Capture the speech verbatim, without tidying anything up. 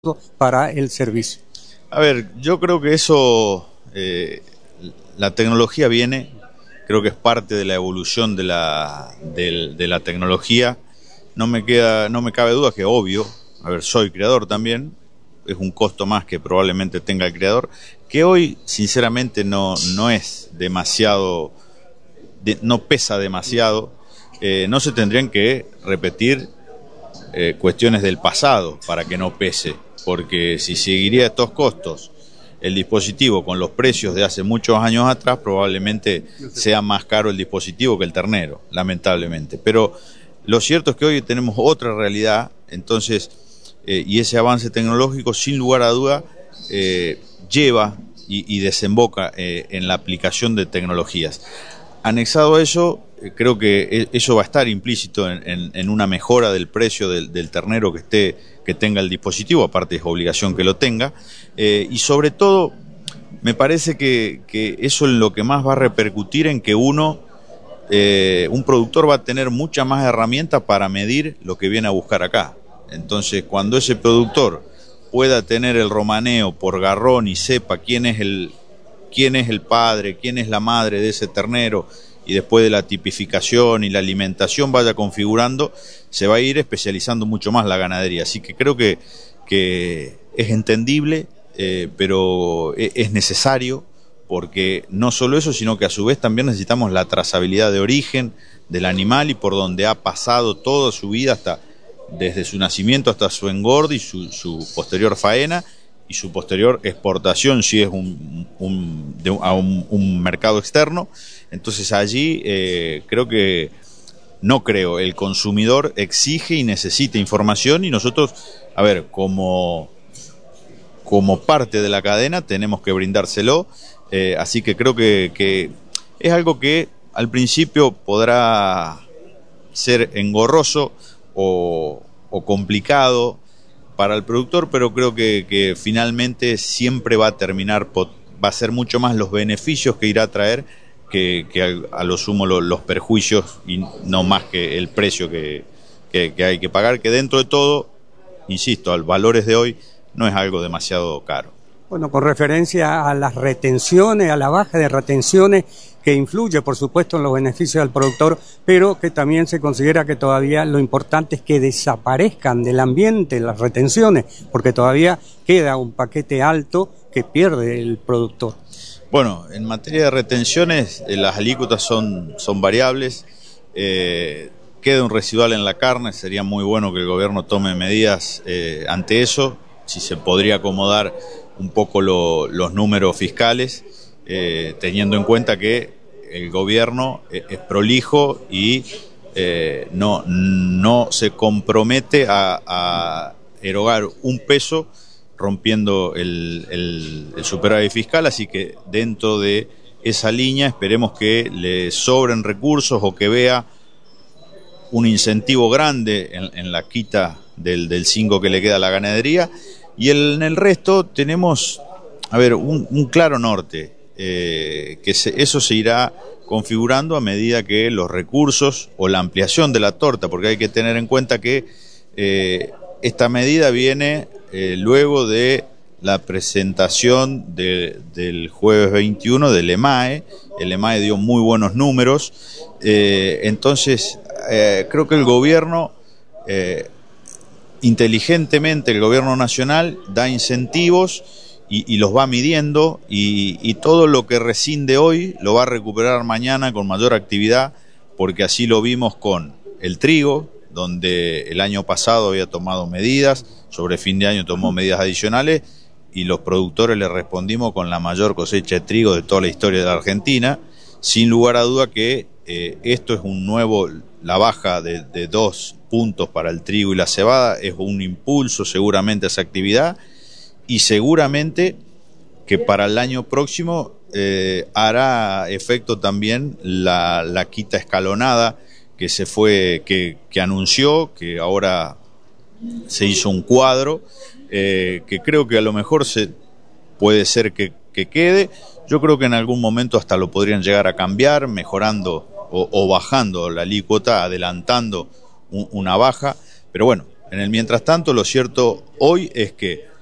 para el servicio. A ver, yo creo que eso, eh, la tecnología viene, creo que es parte de la evolución de la, de, de la tecnología. No me queda, no me cabe duda que obvio, a ver, soy creador también, es un costo más que probablemente tenga el creador, que hoy sinceramente no, no es demasiado, de, no pesa demasiado, eh, no se tendrían que repetir eh, cuestiones del pasado para que no pese, porque si seguiría estos costos el dispositivo con los precios de hace muchos años atrás, probablemente sea más caro el dispositivo que el ternero, lamentablemente. Pero lo cierto es que hoy tenemos otra realidad, entonces, eh, y ese avance tecnológico, sin lugar a duda, eh, lleva y, y desemboca eh, en la aplicación de tecnologías. Anexado a eso, eh, creo que eso va a estar implícito en, en, en una mejora del precio del, del ternero que esté, que tenga el dispositivo, aparte es obligación que lo tenga, eh, y sobre todo me parece que, que eso es lo que más va a repercutir en que uno, eh, un productor va a tener muchas más herramientas para medir lo que viene a buscar acá. Entonces, cuando ese productor pueda tener el romaneo por garrón y sepa quién es el quién es el padre, quién es la madre de ese ternero, y después de la tipificación y la alimentación vaya configurando, se va a ir especializando mucho más la ganadería. Así que creo que, que es entendible, eh, pero es necesario, porque no solo eso, sino que a su vez también necesitamos la trazabilidad de origen del animal y por donde ha pasado toda su vida, hasta desde su nacimiento hasta su engorde y su, su posterior faena, y su posterior exportación si es un, un, de, a un, un mercado externo. Entonces allí eh, creo que, no creo, el consumidor exige y necesita información, y nosotros, a ver, como, como parte de la cadena tenemos que brindárselo, eh, así que creo que, que es algo que al principio podrá ser engorroso o, o complicado para el productor, pero creo que, que finalmente siempre va a terminar, va a ser mucho más los beneficios que irá a traer que, que a, a lo sumo lo, los perjuicios, y no más que el precio que, que, que hay que pagar, que dentro de todo, insisto, al valores de hoy no es algo demasiado caro. Bueno, con referencia a las retenciones, a la baja de retenciones, que influye, por supuesto, en los beneficios del productor, pero que también se considera que todavía lo importante es que desaparezcan del ambiente las retenciones, porque todavía queda un paquete alto que pierde el productor. Bueno, en materia de retenciones, eh, las alícuotas son, son variables, eh, queda un residual en la carne, sería muy bueno que el gobierno tome medidas eh, ante eso, si se podría acomodar un poco lo, los números fiscales, eh, teniendo en cuenta que el gobierno es, es prolijo y eh, no, no se compromete a, a erogar un peso rompiendo el, el, el superávit fiscal, así que dentro de esa línea esperemos que le sobren recursos o que vea un incentivo grande en, en la quita del, del cinco que le queda a la ganadería. Y el, en el resto tenemos, a ver, un, un claro norte, eh, que se, eso se irá configurando a medida que los recursos o la ampliación de la torta, porque hay que tener en cuenta que eh, esta medida viene eh, luego de la presentación de, del jueves veintiuno del EMAE. El EMAE dio muy buenos números, eh, entonces eh, creo que el gobierno... Eh, inteligentemente el gobierno nacional da incentivos y, y los va midiendo, y, y todo lo que rescinde hoy lo va a recuperar mañana con mayor actividad, porque así lo vimos con el trigo, donde el año pasado había tomado medidas, sobre fin de año tomó medidas adicionales, y los productores le respondimos con la mayor cosecha de trigo de toda la historia de la Argentina. Sin lugar a duda que eh, esto es un nuevo, la baja de, de dos puntos para el trigo y la cebada es un impulso seguramente a esa actividad, y seguramente que para el año próximo eh, hará efecto también la, la quita escalonada que se fue, que, que anunció, que ahora se hizo un cuadro, eh, que creo que a lo mejor se puede ser que, que quede. Yo creo que en algún momento hasta lo podrían llegar a cambiar, mejorando o, o bajando la alícuota, adelantando un, una baja, pero bueno, En el mientras tanto, lo cierto hoy es que